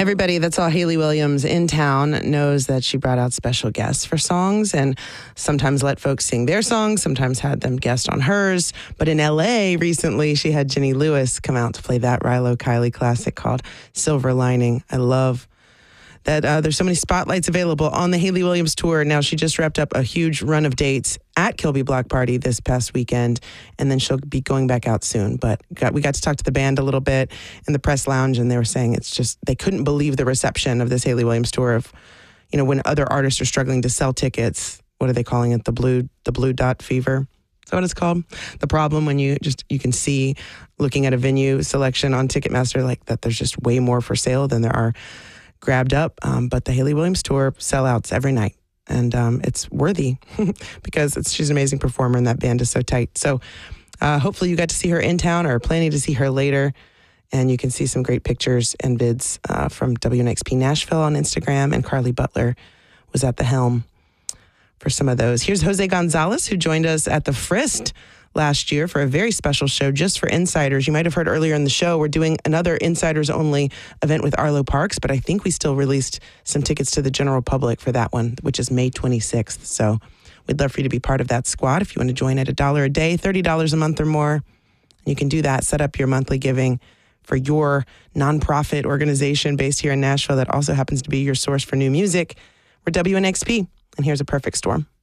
Everybody that saw Hayley Williams in town knows that she brought out special guests for songs and sometimes let folks sing their songs, sometimes had them guest on hers. But in LA recently, she had Jenny Lewis come out to play that Rilo Kiley classic called Silver Lining. I love that there's so many spotlights available on the Hayley Williams tour. Now, she just wrapped up a huge run of dates at Kilby Block Party this past weekend, and then she'll be going back out soon. But we got to talk to the band a little bit in the press lounge, and they were saying it's just, they couldn't believe the reception of this Hayley Williams tour of, you know, when other artists are struggling to sell tickets. What are they calling it? The blue dot fever? Is that what it's called? The problem when you can see, looking at a venue selection on Ticketmaster, like that there's just way more for sale than there are grabbed up. But the Hayley Williams tour sellouts every night. And it's worthy because she's an amazing performer and that band is so tight. So hopefully you got to see her in town or are planning to see her later. And you can see some great pictures and vids from WNXP Nashville on Instagram. And Carly Butler was at the helm for some of those. Here's Jose Gonzalez, who joined us at the Frist last year for a very special show just for insiders. You might have heard earlier in the show, we're doing another insiders only event with Arlo Parks, but I think we still released some tickets to the general public for that one, which is May 26th. So we'd love for you to be part of that squad. If you want to join at $1 a day, $30 a month or more, you can do that. Set up your monthly giving for your nonprofit organization based here in Nashville that also happens to be your source for new music. We're WNXP, and here's a perfect storm.